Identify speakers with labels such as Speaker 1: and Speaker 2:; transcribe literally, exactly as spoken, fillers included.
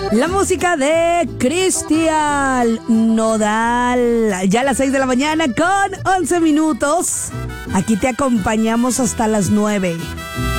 Speaker 1: La música de Cristian Nodal. Ya a las seis de la mañana con once minutos. Aquí te acompañamos hasta las nueve.